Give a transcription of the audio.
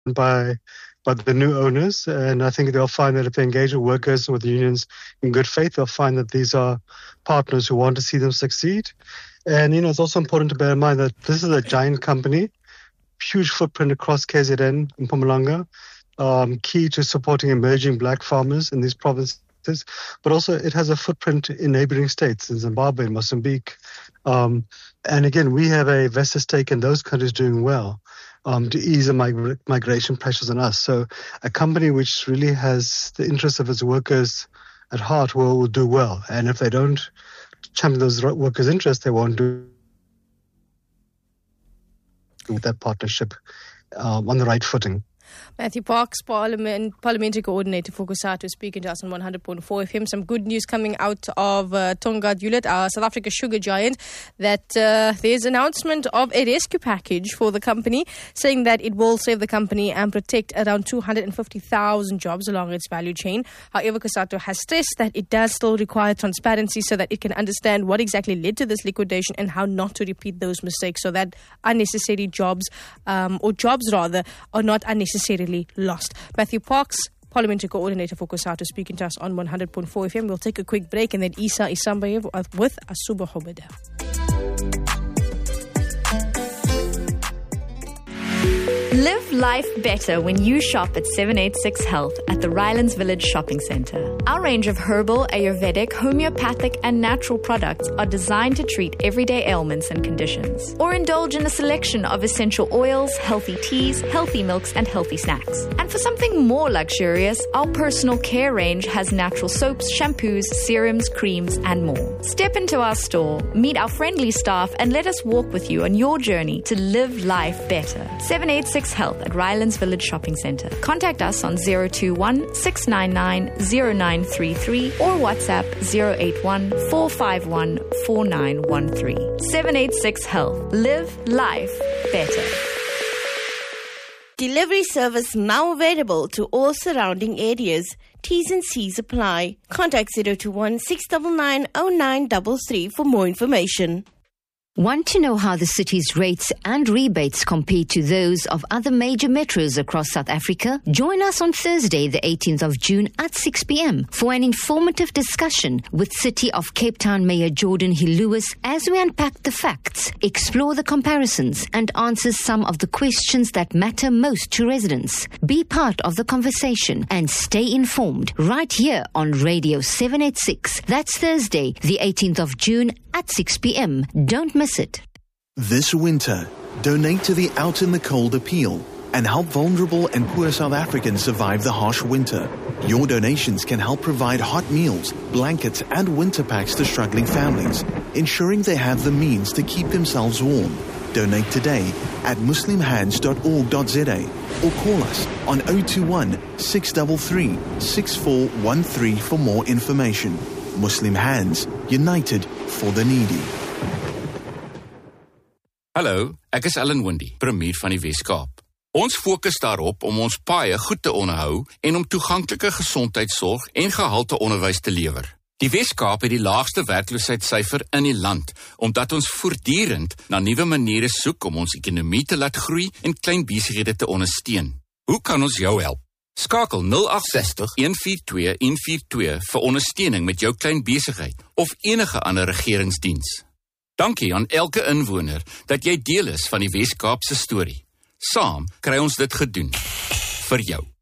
by the new owners, and I think they'll find that if they engage with workers and with the unions in good faith, they'll find that these are partners who want to see them succeed. And, it's also important to bear in mind that this is a giant company, huge footprint across KZN and Mpumalanga, key to supporting emerging black farmers in these provinces, but also it has a footprint in neighboring states, in Zimbabwe, Mozambique. And again, we have a vested stake in those countries doing well. To ease the migration pressures on us. So a company which really has the interests of its workers at heart will do well. And if they don't champion those workers' interests, they won't do with that partnership on the right footing. Matthew Parks, Parliamentary Coordinator for COSATU, speaking to us on 100.4 FM. Some good news coming out of Tongaat Hulett, our South Africa sugar giant, that there's announcement of a rescue package for the company, saying that it will save the company and protect around 250,000 jobs along its value chain. However, COSATU has stressed that it does still require transparency so that it can understand what exactly led to this liquidation and how not to repeat those mistakes, so that unnecessary jobs, or jobs rather, are not unnecessarily lost. Matthew Parks, Parliamentary Coordinator for COSATU, speaking to us on 100.4 FM. We'll take a quick break, and then Isa Isambayev with Asuba Hobeda. Live life better when you shop at 786 Health at the Rylands Village Shopping Centre. Our range of herbal, Ayurvedic, homeopathic and natural products are designed to treat everyday ailments and conditions. Or indulge in a selection of essential oils, healthy teas, healthy milks and healthy snacks. And for something more luxurious, our personal care range has natural soaps, shampoos, serums, creams and more. Step into our store, meet our friendly staff and let us walk with you on your journey to live life better. 786 Health at Rylands Village Shopping Centre. Contact us on 021 699 0933 or WhatsApp 081 451 4913. 786 Health. Live life better. Delivery service now available to all surrounding areas. T's and C's apply. Contact 021 699 0933 for more information. Want to know how the city's rates and rebates compare to those of other major metros across South Africa? Join us on Thursday, the 18th of June at 6 p.m. for an informative discussion with City of Cape Town Mayor Jordan Hill Lewis as we unpack the facts, explore the comparisons, and answer some of the questions that matter most to residents. Be part of the conversation and stay informed right here on Radio 786. That's Thursday, the 18th of June at 6 p.m. Don't miss it. This winter, donate to the Out in the Cold appeal and help vulnerable and poor South Africans survive the harsh winter. Your donations can help provide hot meals, blankets and winter packs to struggling families, ensuring they have the means to keep themselves warm. Donate today at muslimhands.org.za or call us on 021 633 6413 for more information. Muslim Hands, united for the needy. Hallo, ek is Ellen Windy, premier van die Wes-Kaap. Ons fokus daarop om ons paaie goed te onderhou en om toeganklike gesondheidsorg en gehalte onderwys te lewer. Die Wes-Kaap het die laagste werkloosheidssyfer in die land, omdat ons voortdurend na nuwe maniere soek om ons ekonomie te laat groei en klein besighede te ondersteun. Hoe kan ons jou help? Skakel 0860 142 142 vir ondersteuning met jou klein besigheid of enige ander regeringsdiens. Dankie aan elke inwoner dat jy deel is van die Wes-Kaapse storie. Saam kry ons dit gedoen. Vir jou.